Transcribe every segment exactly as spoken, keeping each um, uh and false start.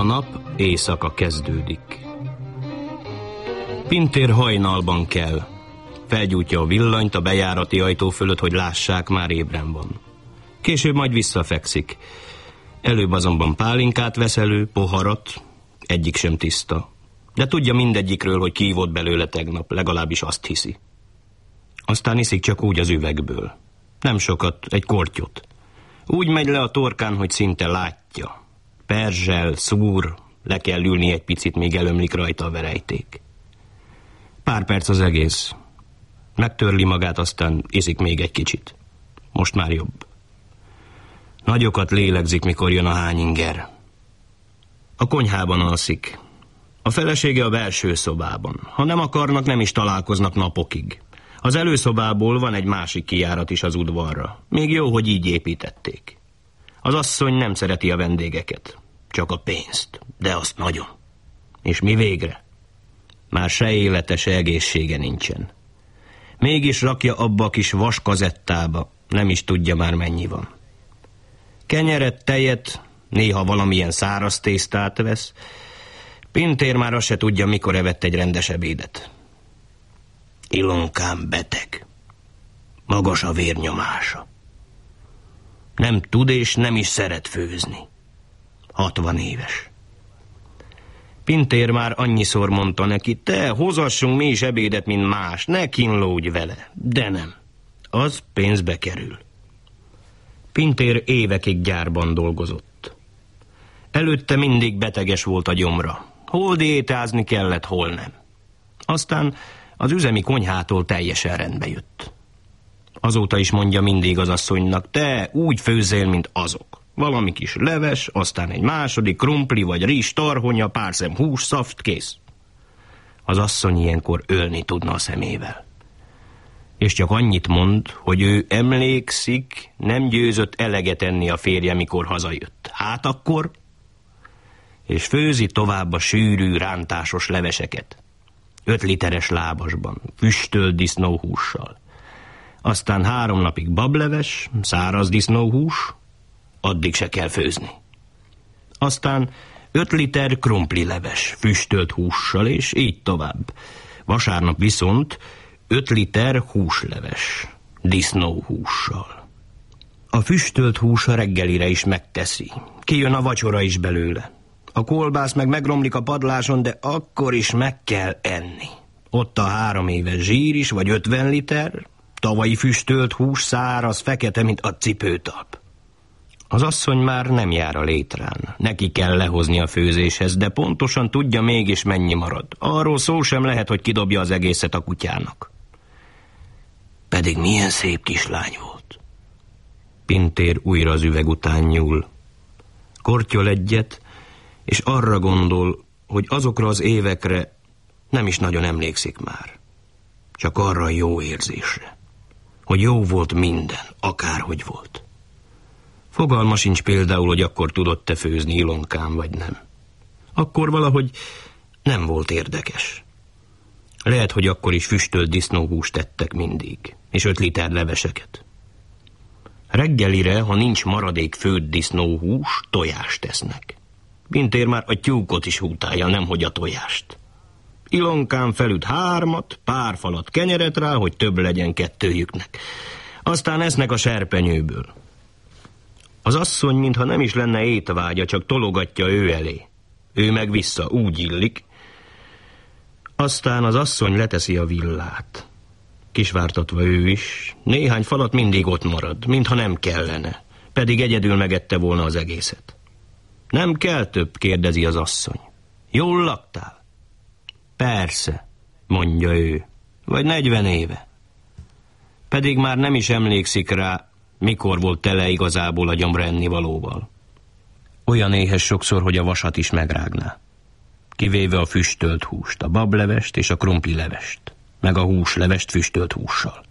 A nap éjszaka kezdődik. Pintér hajnalban kell. Felgyújtja a villanyt a bejárati ajtó fölött, hogy lássák, már ébren van. Később majd visszafekszik. Előbb azonban pálinkát vesz elő, poharat, egyik sem tiszta. De tudja mindegyikről, hogy kívott belőle tegnap, legalábbis azt hiszi. Aztán iszik csak úgy az üvegből. Nem sokat, egy kortyot. Úgy megy le a torkán, hogy szinte látja. Perzsel, szúr, le kell ülni egy picit, még elömlik rajta a verejték. Pár perc az egész. Megtörli magát, aztán iszik még egy kicsit. Most már jobb. Nagyokat lélegzik, mikor jön a hányinger. A konyhában alszik. A felesége a belső szobában. Ha nem akarnak, nem is találkoznak napokig. Az előszobából van egy másik kijárat is az udvarra. Még jó, hogy így építették. Az asszony nem szereti a vendégeket. Csak a pénzt. De azt nagyon. És mi végre? Már se élete, se egészsége nincsen. Mégis rakja abba a kis vaskazettába. Nem is tudja már, mennyi van. Kenyeret, tejet, néha valamilyen száraz tésztát vesz. Pintér már azt se tudja, mikor evett egy rendes ebédet. Ilonkám beteg. Magas a vérnyomása. Nem tud és nem is szeret főzni. Hatvan éves. Pintér már annyiszor mondta neki, te hozassunk mi is ebédet, mint más, ne kínlódj vele. De nem. Az pénzbe kerül. Pintér évekig gyárban dolgozott. Előtte mindig beteges volt a gyomra. Hol diétázni kellett, hol nem. Aztán az üzemi konyhától teljesen rendbe jött. Azóta is mondja mindig az asszonynak, te úgy főzzél, mint azok. Valami kis leves, aztán egy második krumpli vagy rizs tarhonya, pár szem hús, szaft, kész. Az asszony ilyenkor ölni tudna a szemével. És csak annyit mond, hogy ő emlékszik, nem győzött eleget enni a férje, mikor hazajött. Hát akkor... És főzi tovább a sűrű, rántásos leveseket. Öt literes lábasban, füstölt disznóhússal. Aztán három napig bableves, száraz disznóhús, addig se kell főzni. Aztán öt liter krumplileves, füstölt hússal, és így tovább. Vasárnap viszont öt liter húsleves, disznóhússal. A füstölt hús a reggelire is megteszi. Kijön a vacsora is belőle. A kolbász meg megromlik a padláson, de akkor is meg kell enni. Ott a három éves zsír is, vagy ötven liter, tavalyi füstölt hús, száraz, fekete, mint a cipőtalp. Az asszony már nem jár a létrán. Neki kell lehozni a főzéshez, de pontosan tudja mégis, mennyi marad. Arról szó sem lehet, hogy kidobja az egészet a kutyának. Pedig milyen szép kislány volt. Pintér újra az üveg után nyúl. Kortyol egyet, és arra gondol, hogy azokra az évekre nem is nagyon emlékszik már. Csak arra a jó érzésre, hogy jó volt minden, akárhogy volt. Fogalma sincs például, hogy akkor tudott-e főzni Ilonkám, vagy nem. Akkor valahogy nem volt érdekes. Lehet, hogy akkor is füstölt disznóhúst tettek mindig, és öt liter leveseket. Reggelire, ha nincs maradék főtt disznóhús, tojást tesznek. Pintér már a tyúkot is hútálja, nemhogy a tojást. Ilonkám felüt hármat, pár falat kenyeret rá, hogy több legyen kettőjüknek. Aztán esznek a serpenyőből. Az asszony, mintha nem is lenne étvágya, csak tologatja ő elé. Ő meg vissza, úgy illik. Aztán az asszony leteszi a villát. Kisvártatva ő is. Néhány falat mindig ott marad, mintha nem kellene. Pedig egyedül megette volna az egészet. Nem kell több, kérdezi az asszony. Jól laktál? Persze, mondja ő. Vagy negyven éve. Pedig már nem is emlékszik rá, mikor volt tele igazából a gyomra ennivalóval. Olyan éhes sokszor, hogy a vasat is megrágná. Kivéve a füstölt húst, a bablevest és a krumplilevest, meg a húslevest füstölt hússal.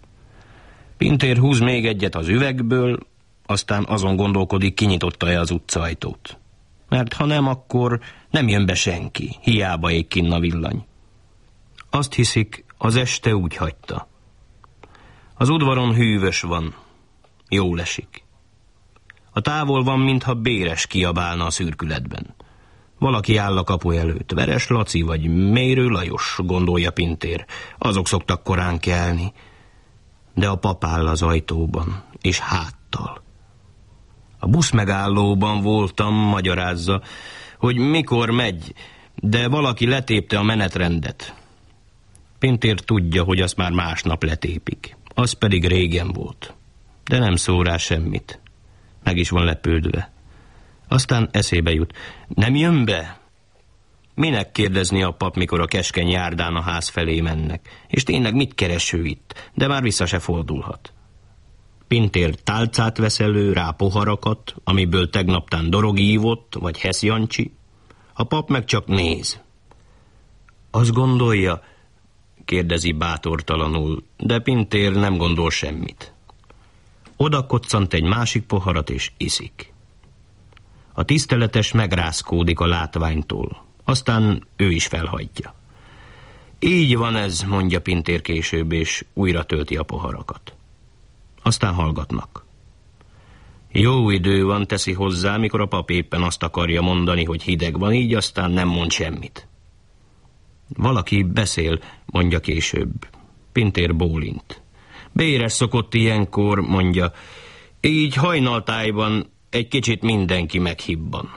Pintér húz még egyet az üvegből, aztán azon gondolkodik, kinyitotta-e az utcaajtót. Mert ha nem, akkor nem jön be senki, hiába ég kinn a villany. Azt hiszik, az este úgy hagyta. Az udvaron hűvös van, jól esik. A távol van, mintha béres kiabálna a szürkületben. Valaki áll a kapu előtt, Veres Laci vagy Mérő Lajos, gondolja Pintér. Azok szoktak korán kelni. De a pap áll az ajtóban, és háttal. A busz megállóban voltam, magyarázza, hogy mikor megy, de valaki letépte a menetrendet. Pintér tudja, hogy azt már másnap letépik. Az pedig régen volt. De nem szól rá semmit. Meg is van lepődve. Aztán eszébe jut. Nem jön be? Minek kérdezni a pap, mikor a keskeny járdán a ház felé mennek? És tényleg mit keres ő itt? De már vissza se fordulhat. Pintér tálcát vesz elő, rá poharakat, amiből tegnaptán Dorog ívott, vagy Hesz Jancsi. A pap meg csak néz. Azt gondolja, kérdezi bátortalanul, de Pintér nem gondol semmit. Oda koccant egy másik poharat és iszik. A tiszteletes megrázkódik a látványtól, aztán ő is felhagyja. Így van ez, mondja Pintér később, és újra tölti a poharakat. Aztán hallgatnak. Jó idő van, teszi hozzá, mikor a pap éppen azt akarja mondani, hogy hideg van, így aztán nem mond semmit. Valaki beszél, mondja később. Pintér bólint. Béres szokott ilyenkor, mondja. Így hajnaltájban egy kicsit mindenki meghibban.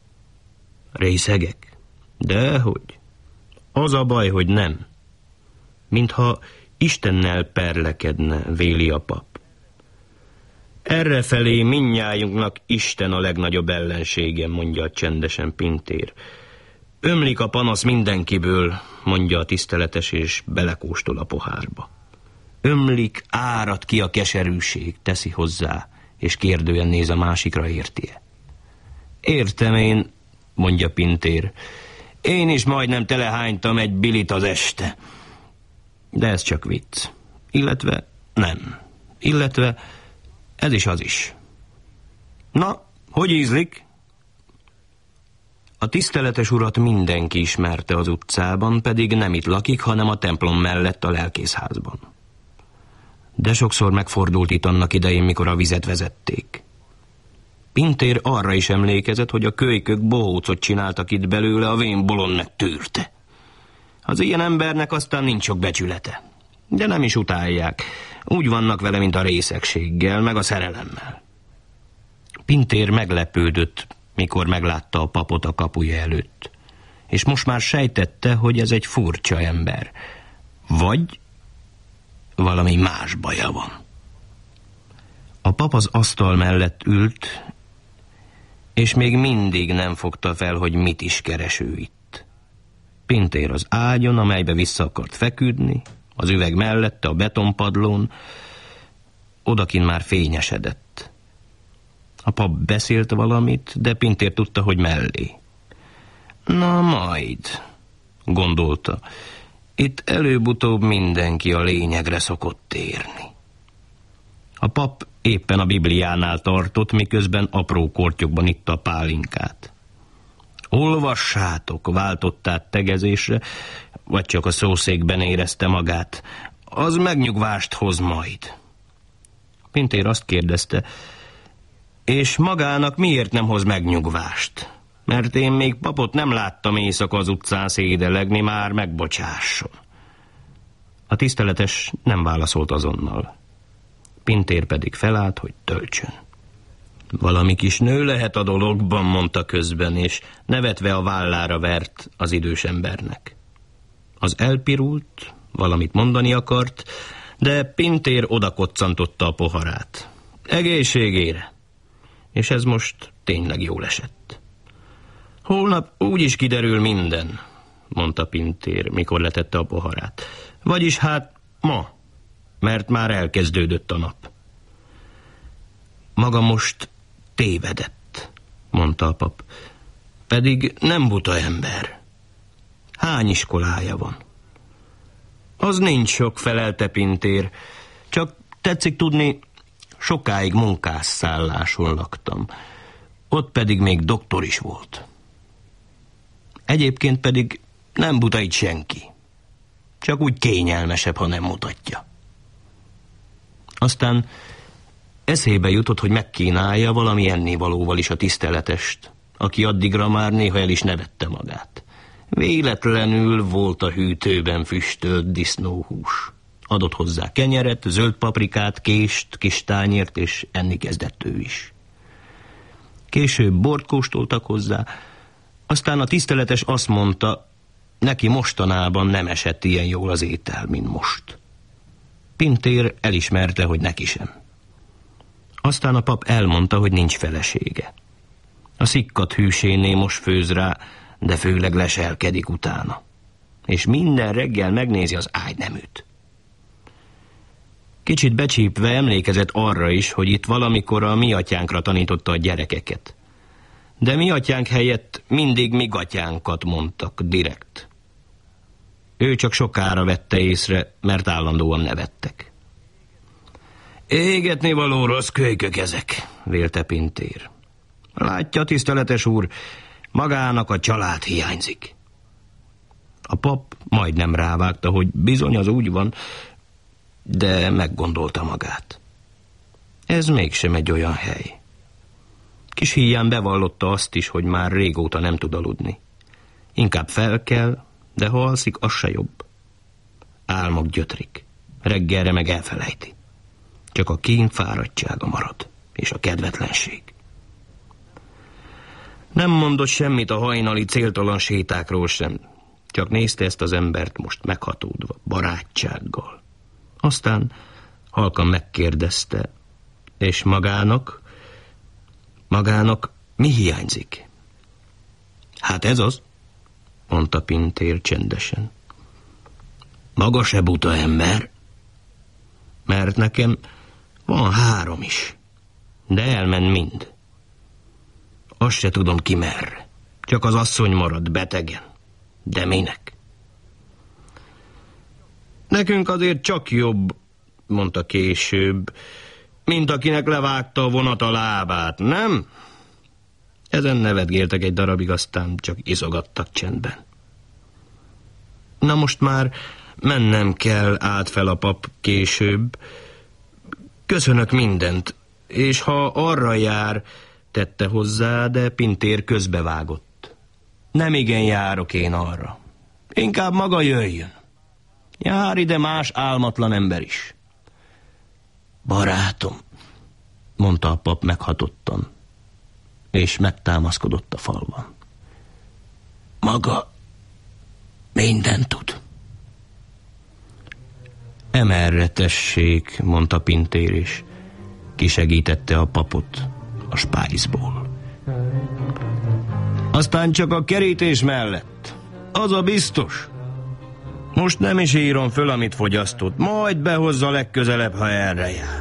Részegek? Dehogy. Az a baj, hogy nem. Mintha Istennel perlekedne, véli a pap. Errefelé mindnyájunknak Isten a legnagyobb ellensége, mondja csendesen Pintér. Ömlik a panasz mindenkiből, mondja a tiszteletes, és belekóstol a pohárba. Ömlik, árad ki a keserűség, teszi hozzá, és kérdően néz a másikra, érti-e. Értem én, mondja Pintér. Én is majdnem telehánytam egy bilit az este. De ez csak vicc. Illetve nem. Illetve ez is az is. Na, hogy ízlik? A tiszteletes urat mindenki ismerte az utcában, pedig nem itt lakik, hanem a templom mellett a lelkészházban. De sokszor megfordult itt annak idején, mikor a vizet vezették. Pintér arra is emlékezett, hogy a kölykök bohócot csináltak itt belőle, a vén bolond meg tűrte. Az ilyen embernek aztán nincs sok becsülete. De nem is utálják. Úgy vannak vele, mint a részegséggel, meg a szerelemmel. Pintér meglepődött, mikor meglátta a papot a kapuja előtt. És most már sejtette, hogy ez egy furcsa ember. Vagy valami más baja van. A pap az asztal mellett ült, és még mindig nem fogta fel, hogy mit is keres ő itt. Pintér az ágyon, amelybe vissza akart feküdni, az üveg mellette, a betonpadlón, odakin már fényesedett. A pap beszélt valamit, de Pintér tudta, hogy mellé. Na majd, gondolta, itt előbb-utóbb mindenki a lényegre szokott térni. A pap éppen a Bibliánál tartott, miközben apró kortyokban itta a pálinkát. Olvassátok, váltott át tegezésre, vagy csak a szószékben érezte magát. Az megnyugvást hoz majd. Pintér azt kérdezte, és magának miért nem hoz megnyugvást? Mert én még papot nem láttam éjszaka az utcán szédelegni, már megbocsásson. A tiszteletes nem válaszolt azonnal. Pintér pedig felállt, hogy töltsön. Valami kis nő lehet a dologban, mondta közben, és nevetve a vállára vert az idős embernek. Az elpirult, valamit mondani akart, de Pintér odakoccantotta a poharát. Egészségére! És ez most tényleg jól esett. Holnap úgyis kiderül minden, mondta Pintér, mikor letette a poharát. Vagyis hát ma, mert már elkezdődött a nap. Maga most tévedett, mondta a pap. Pedig nem buta ember. Hány iskolája van? Az nincs sok, felelte Pintér. Csak tetszik tudni, sokáig munkásszálláson laktam. Ott pedig még doktor is volt. Egyébként pedig nem buta itt senki. Csak úgy kényelmesebb, ha nem mutatja. Aztán eszébe jutott, hogy megkínálja valami ennivalóval is a tiszteletest, aki addigra már néha el is nevette magát. Véletlenül volt a hűtőben füstölt disznóhús. Adott hozzá kenyeret, zöld paprikát, kést, kis tányért, és enni kezdett ő is. Később bort kóstoltak hozzá, aztán a tiszteletes azt mondta, neki mostanában nem esett ilyen jól az étel, mint most. Pintér elismerte, hogy neki sem. Aztán a pap elmondta, hogy nincs felesége. A szikkat hűséné most főz rá, de főleg leselkedik utána. És minden reggel megnézi az ágyneműt. Kicsit becsípve emlékezett arra is, hogy itt valamikor a mi atyánkra tanította a gyerekeket. De mi atyánk helyett mindig mi gatyánkat mondtak direkt. Ő csak sokára vette észre, mert állandóan nevettek. Égetni való rossz kölykök ezek, vélte Pintér. Látja, tiszteletes úr, magának a család hiányzik. A pap majdnem rávágta, hogy bizony az úgy van, de meggondolta magát. Ez mégsem egy olyan hely. Kis híján bevallotta azt is, hogy már régóta nem tud aludni. Inkább fel kell, de ha alszik, az se jobb. Álmok gyötrik, reggelre meg elfelejti. Csak a kín fáradtsága marad, és a kedvetlenség. Nem mondott semmit a hajnali céltalan sétákról sem, csak nézte ezt az embert most meghatódva, barátsággal. Aztán halkan megkérdezte, és magának, magának mi hiányzik? Hát ez az, mondta Pintér csendesen. Maga se buta ember, mert nekem van három is, de elment mind. Azt se tudom ki merre, csak az asszony marad betegen. De minek? Nekünk azért csak jobb, mondta később, mint akinek levágta a vonat a lábát, nem? Ezen nevetgéltek egy darabig, aztán csak iszogattak csendben. Na most már mennem kell, állt fel a pap később. Köszönök mindent, és ha arra jár, tette hozzá, de Pintér közbevágott. Nem igen járok én arra. Inkább maga jöjjön. Jár ide más álmatlan ember is. Barátom, mondta a pap meghatottan, és megtámaszkodott a falban. Maga mindent tud. Emerre tessék, mondta Pintér, és kisegítette a papot a spájzból. Aztán csak a kerítés mellett. Az a biztos. Most nem is írom föl, amit fogyasztott. Majd behozza legközelebb, ha erre jár.